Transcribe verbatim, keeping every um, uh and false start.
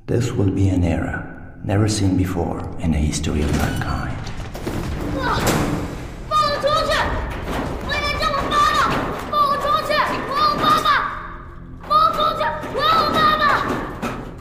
This will be an era never seen before in the history of mankind.